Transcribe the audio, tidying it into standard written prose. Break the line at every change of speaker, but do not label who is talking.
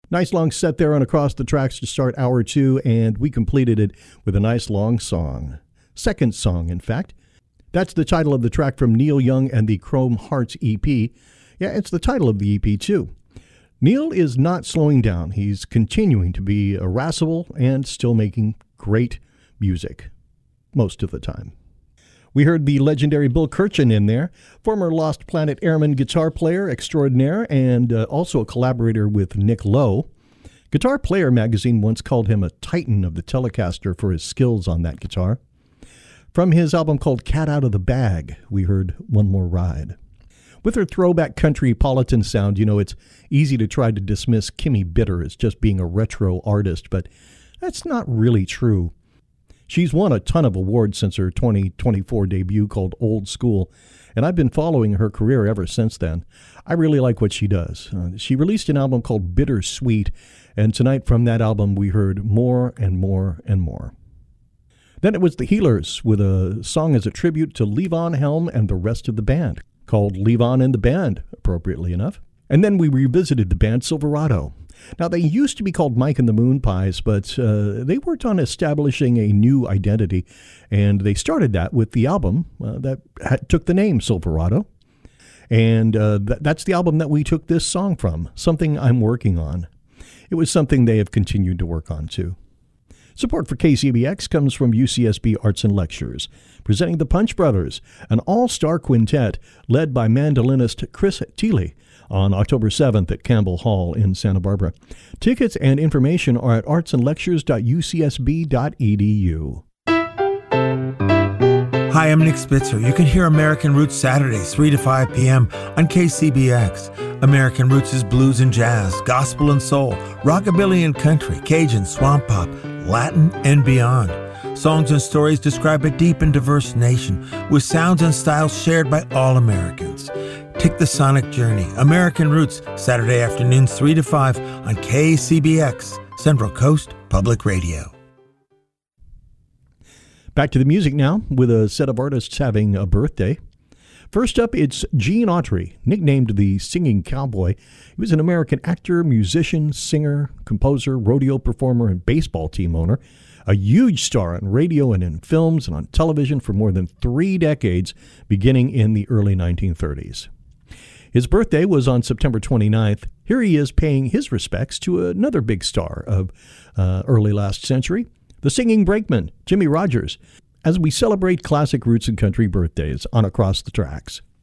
Nice long set there on Across the Tracks to start hour two, and we completed it with a nice long song. Second song, in fact. That's the title of the track from Neil Young and the Chrome Hearts EP. Yeah, it's the title of the EP, too. Neil is not slowing down. He's continuing to be irascible and still making great music, most of the time. We heard the legendary Bill Kirchen in there, former Lost Planet Airman guitar player extraordinaire and also a collaborator with Nick Lowe. Guitar Player magazine once called him a titan of the Telecaster for his skills on that guitar. From his album called Cat Out of the Bag, we heard One More Ride. With her throwback country Politan sound, it's easy to try to dismiss Kimmy Bitter as just being a retro artist, but that's not really true. She's won a ton of awards since her 2024 debut called Old School, and I've been following her career ever since then. I really like what she does. She released an album called Bittersweet, and tonight from that album we heard More and More and More. Then it was the Healers with a song as a tribute to Levon Helm and the rest of the band, called Levon and the Band, appropriately enough. And then we revisited the band Silverado. Now, they used to be called Mike and the Moon Pies, but they worked on establishing a new identity, and they started that with the album that took the name Silverado. And that's the album that we took this song from, Something I'm Working On. It was something they have continued to work on, too. Support for KCBX comes from UCSB Arts and Lectures, presenting the Punch Brothers, an all-star quintet led by mandolinist Chris Thiele, on October 7th at Campbell Hall in Santa Barbara. Tickets and information are at artsandlectures.ucsb.edu.
Hi, I'm Nick Spitzer. You can hear American Roots Saturdays, 3 to 5 p.m. on KCBX. American Roots is blues and jazz, gospel and soul, rockabilly and country, Cajun, swamp pop, Latin, and beyond. Songs and stories describe a deep and diverse nation with sounds and styles shared by all Americans. Take the sonic journey. American Roots, Saturday afternoons 3 to 5 on KCBX, Central Coast Public Radio.
Back to the music now with a set of artists having a birthday. First up, it's Gene Autry, nicknamed the Singing Cowboy. He was an American actor, musician, singer, composer, rodeo performer, and baseball team owner. A huge star on radio and in films and on television for more than 3 decades, beginning in the early 1930s. His birthday was on September 29th. Here he is paying his respects to another big star of early last century, the singing brakeman, Jimmie Rodgers, as we celebrate classic roots and country birthdays on Across the Tracks.